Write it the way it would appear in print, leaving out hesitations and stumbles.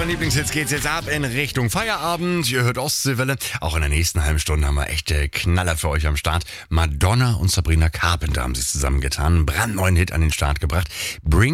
euren Lieblingshits geht's jetzt ab in Richtung Feierabend. Ihr hört Ostseewelle. Auch in der nächsten halben Stunde haben wir echte Knaller für euch am Start. Madonna und Sabrina Carpenter haben sich zusammengetan. Einen brandneuen Hit an den Start gebracht. Bring